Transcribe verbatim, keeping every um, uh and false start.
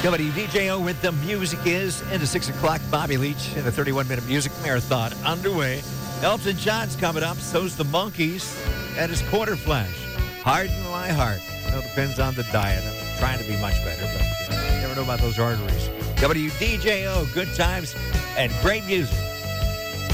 W D J O with the music is into six o'clock. Bobby Leach in a thirty-one minute music marathon underway. Elton John's coming up. So's the Monkees at his quarter flash. Harden my heart. Well, it depends on the diet. I'm trying to be much better, but you never know about those arteries. W D J O, good times and great music.